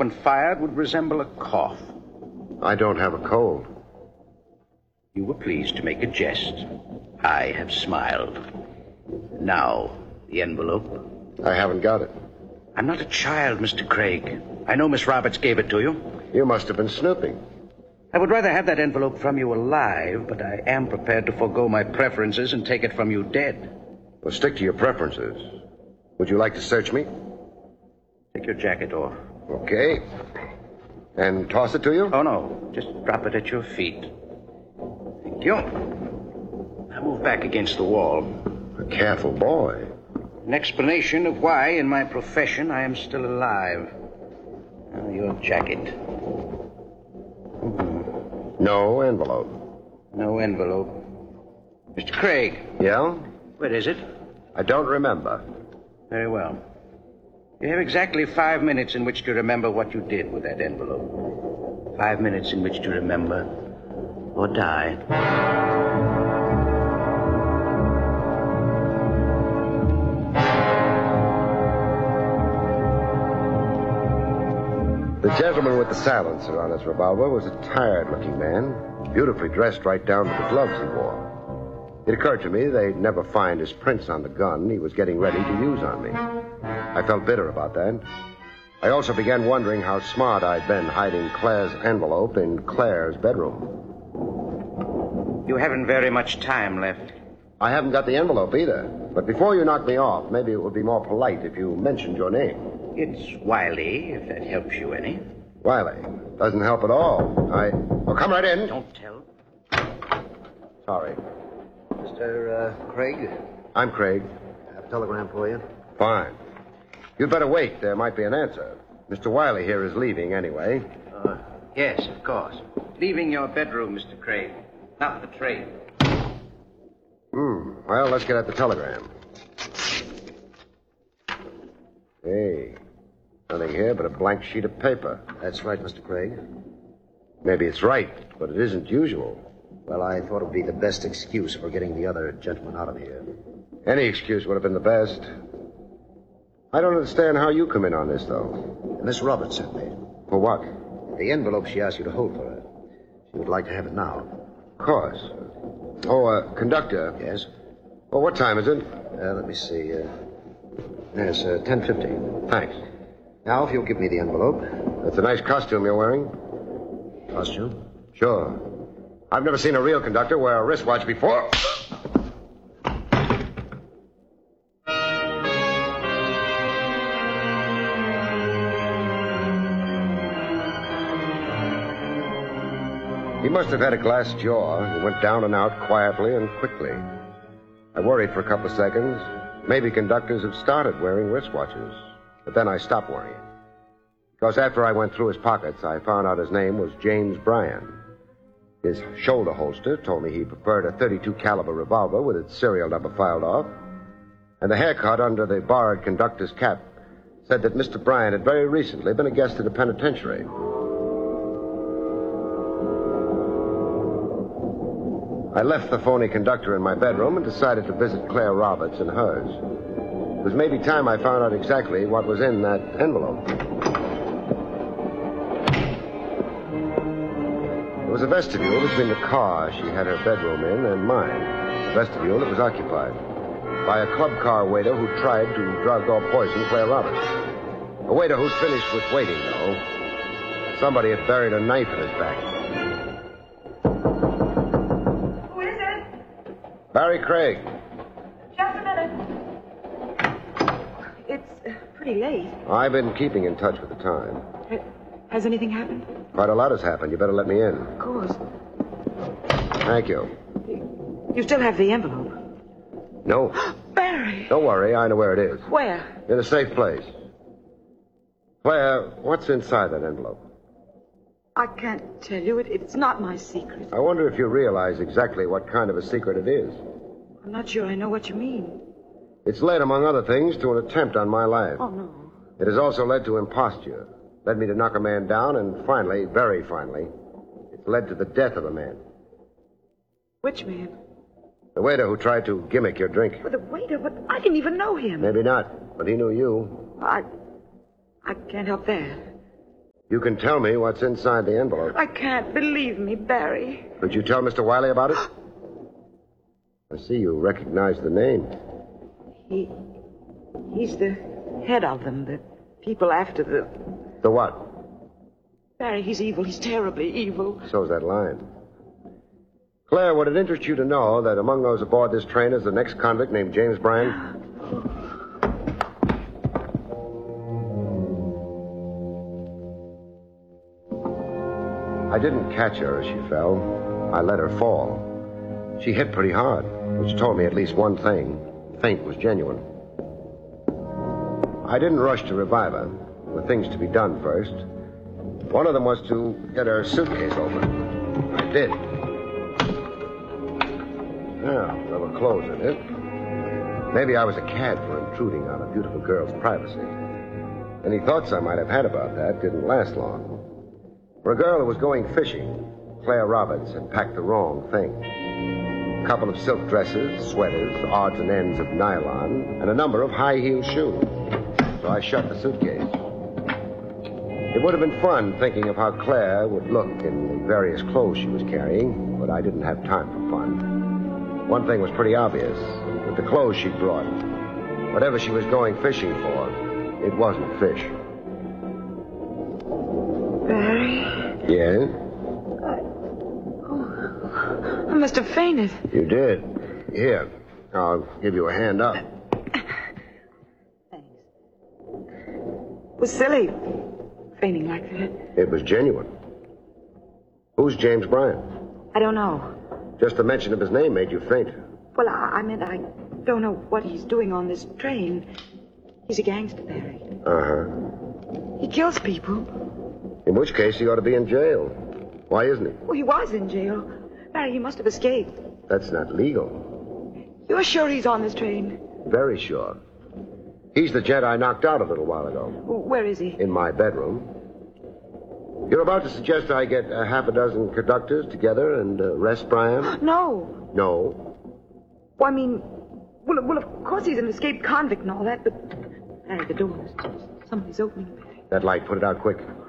and fired would resemble a cough. I don't have a cold. You were pleased to make a jest. I have smiled. Now, the envelope. I haven't got it. I'm not a child, Mr. Craig. I know Miss Roberts gave it to you. You must have been snooping. I would rather have that envelope from you alive, but I am prepared to forego my preferences and take it from you dead. Well, stick to your preferences. Would you like to search me? Take your jacket off. Okay. And toss it to you? Oh, no. Just drop it at your feet. Thank you. Now move back against the wall. A careful boy. An explanation of why, in my profession, I am still alive. Now, your jacket. No envelope. No envelope. Mr. Craig. Yeah? Where is it? I don't remember. Very well. You have exactly 5 minutes in which to remember what you did with that envelope. 5 minutes in which to remember or die. The gentleman with the silencer on his revolver was a tired-looking man, beautifully dressed right down to the gloves he wore. It occurred to me they'd never find his prints on the gun he was getting ready to use on me. I felt bitter about that. I also began wondering how smart I'd been hiding Claire's envelope in Claire's bedroom. You haven't very much time left. I haven't got the envelope either. But before you knock me off, maybe it would be more polite if you mentioned your name. It's Wiley, if that helps you any. Wiley. Doesn't help at all. Oh, come right in. Don't tell. Sorry. Mr. Craig? I'm Craig. I have a telegram for you. Fine. You'd better wait. There might be an answer. Mr. Wiley here is leaving anyway. Yes, of course. Leaving your bedroom, Mr. Craig. Not the train. Well, let's get at the telegram. Hey, nothing here but a blank sheet of paper. That's right, Mr. Craig. Maybe it's right, but it isn't usual. Well, I thought it would be the best excuse for getting the other gentleman out of here. Any excuse would have been the best. I don't understand how you come in on this, though. Miss Roberts sent me. For what? The envelope she asked you to hold for her. She would like to have it now. Of course. Oh, conductor. Yes? Well, what time is it? Let me see. Yes, 10:15. Thanks. Now, if you'll give me the envelope. That's a nice costume you're wearing. Costume? Sure. I've never seen a real conductor wear a wristwatch before. He must have had a glass jaw. He went down and out quietly and quickly. I worried for a couple of seconds. Maybe conductors have started wearing wristwatches. But then I stopped worrying. Because after I went through his pockets, I found out his name was James Bryan. His shoulder holster told me he preferred a .32 caliber revolver with its serial number filed off. And the haircut under the borrowed conductor's cap said that Mr. Bryan had very recently been a guest at a penitentiary. I left the phony conductor in my bedroom and decided to visit Claire Roberts in hers. It was maybe time I found out exactly what was in that envelope. There was a vestibule between the car she had her bedroom in and mine. The vestibule that was occupied by a club car waiter who tried to drug or poison Claire Roberts. A waiter who'd finished with waiting, though. Somebody had buried a knife in his back. Who is it? Barry Craig. Just a minute. It's pretty late. I've been keeping in touch with the time. Has anything happened? Quite a lot has happened. You better let me in. Of course. Thank you. You still have the envelope. No. Barry! Don't worry. I know where it is. Where? In a safe place. Claire, what's inside that envelope? I can't tell you. It's not my secret. I wonder if you realize exactly what kind of a secret it is. I'm not sure I know what you mean. It's led, among other things, to an attempt on my life. Oh, no. It has also led to imposture. Led me to knock a man down, and finally, very finally, it's led to the death of a man. Which man? The waiter who tried to gimmick your drink. Well, the waiter, but I didn't even know him. Maybe not, but he knew you. I can't help that. You can tell me what's inside the envelope. I can't. Believe me, Barry. Could you tell Mr. Wiley about it? I see you recognize the name. He's the head of them, the people after the... The what? Barry, he's evil. He's terribly evil. So's that line. Claire, would it interest you to know that among those aboard this train is the next convict named James Bryan? I didn't catch her as she fell. I let her fall. She hit pretty hard, which told me at least one thing. Faint was genuine. I didn't rush to revive her. There were things to be done first. One of them was to get her suitcase open. I did. Yeah, there were clothes in it. Maybe I was a cad for intruding on a beautiful girl's privacy. Any thoughts I might have had about that didn't last long. For a girl who was going fishing, Claire Roberts had packed the wrong thing. A couple of silk dresses, sweaters, odds and ends of nylon, and a number of high-heeled shoes. So I shut the suitcase. It would have been fun thinking of how Claire would look in the various clothes she was carrying, but I didn't have time for fun. One thing was pretty obvious. With the clothes she brought, whatever she was going fishing for, it wasn't fish. Barry? Yeah? I must have fainted. You did. Here, I'll give you a hand up. Thanks. It was silly, fainting like that. It was genuine. Who's James Bryan? I don't know. Just the mention of his name made you faint. Well, I meant I don't know what he's doing on this train. He's a gangster, Barry. Uh-huh. He kills people. In which case, he ought to be in jail. Why isn't he? Well, he was in jail. Barry, he must have escaped. That's not legal. You're sure he's on this train? Very sure. He's the gent I knocked out a little while ago. Where is he? In my bedroom. You're about to suggest I get a half a dozen conductors together and arrest Bryan? No. No. Well, I mean, well, of course he's an escaped convict and all that, but... Barry, the door. Somebody's opening. That light, put it out quick.